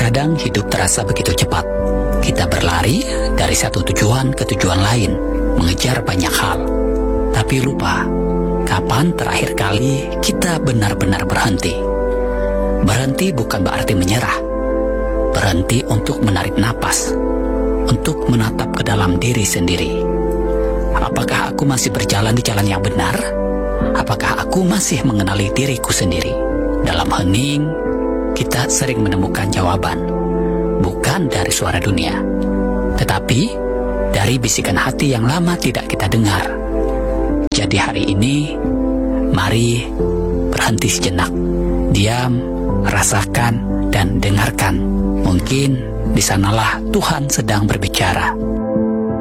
Terkadang hidup terasa begitu cepat. Kita berlari dari satu tujuan ke tujuan lain, mengejar banyak hal. Tapi lupa, kapan terakhir kali kita benar-benar berhenti? Berhenti bukan berarti menyerah. Berhenti untuk menarik napas, untuk menatap ke dalam diri sendiri. Apakah aku masih berjalan di jalan yang benar? Apakah aku masih mengenali diriku sendiri? Dalam hening, kita sering menemukan jawaban, bukan dari suara dunia, tetapi dari bisikan hati yang lama tidak kita dengar. Jadi hari ini, mari berhenti sejenak, diam, rasakan, dan dengarkan. Mungkin di sanalah Tuhan sedang berbicara.